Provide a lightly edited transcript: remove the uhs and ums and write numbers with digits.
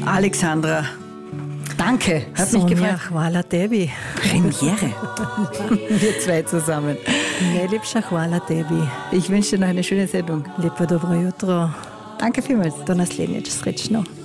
Alexandra, danke, hat mich gefreut. Hvala tebi. Premiere. Wir zwei zusammen. Najlepša hvala tebi. Ich wünsche dir noch eine schöne Sendung. Lepo dobro jutro. Danke vielmals. Do naslednjič, srečno.